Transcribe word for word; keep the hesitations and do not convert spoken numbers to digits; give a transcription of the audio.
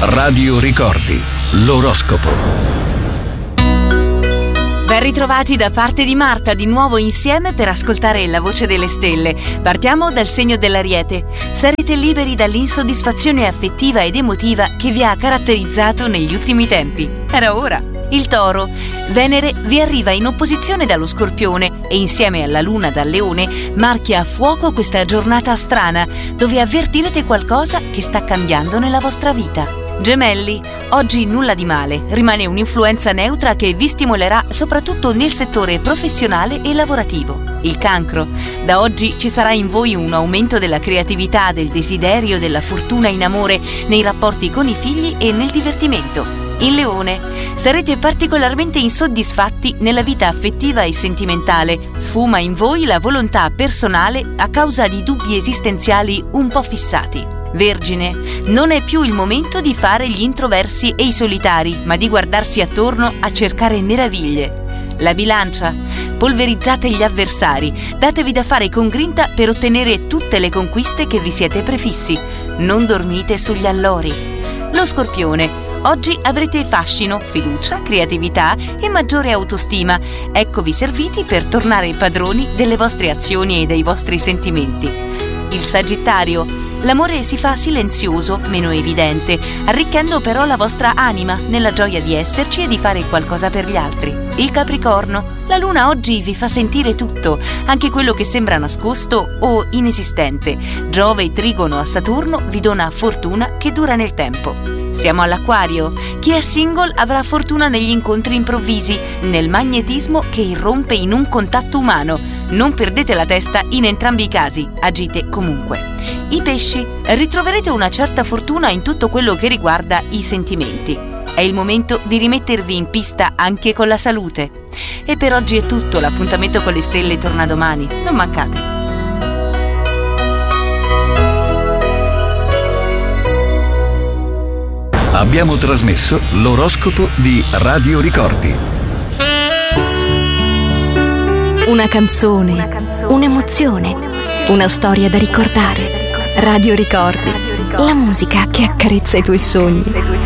Radio Ricordi, l'oroscopo. Ben ritrovati da parte di Marta, di nuovo insieme per ascoltare la voce delle stelle. Partiamo dal segno dell'Ariete. Sarete liberi dall'insoddisfazione affettiva ed emotiva che vi ha caratterizzato negli ultimi tempi. Era ora. Il Toro. Venere vi arriva in opposizione dallo Scorpione e insieme alla Luna dal Leone marchia a fuoco questa giornata strana, dove avvertirete qualcosa che sta cambiando nella vostra vita. Gemelli, oggi nulla di male, rimane un'influenza neutra che vi stimolerà soprattutto nel settore professionale e lavorativo. Il Cancro, da oggi ci sarà in voi un aumento della creatività, del desiderio, della fortuna in amore, nei rapporti con i figli e nel divertimento. Il Leone, sarete particolarmente insoddisfatti nella vita affettiva e sentimentale, sfuma in voi la volontà personale a causa di dubbi esistenziali un po' fissati. Vergine, non è più il momento di fare gli introversi e i solitari, ma di guardarsi attorno a cercare meraviglie. La Bilancia, polverizzate gli avversari, datevi da fare con grinta per ottenere tutte le conquiste che vi siete prefissi. Non dormite sugli allori. Lo Scorpione, oggi avrete fascino, fiducia, creatività e maggiore autostima. Eccovi serviti per tornare padroni delle vostre azioni e dei vostri sentimenti. Il Sagittario, l'amore si fa silenzioso, meno evidente, arricchendo però la vostra anima nella gioia di esserci e di fare qualcosa per gli altri. Il Capricorno, la Luna oggi vi fa sentire tutto, anche quello che sembra nascosto o inesistente. Giove trigono a Saturno vi dona fortuna che dura nel tempo. Siamo all'Acquario. Chi è single avrà fortuna negli incontri improvvisi, nel magnetismo che irrompe in un contatto umano. Non perdete la testa in entrambi i casi, agite comunque. I Pesci, ritroverete una certa fortuna in tutto quello che riguarda i sentimenti. È il momento di rimettervi in pista anche con la salute. E per oggi è tutto, l'appuntamento con le stelle torna domani, non mancate. Abbiamo trasmesso l'oroscopo di Radio Ricordi. Una canzone, una canzone, un'emozione, una storia da ricordare. Radio Ricordi, la musica che accarezza i tuoi sogni.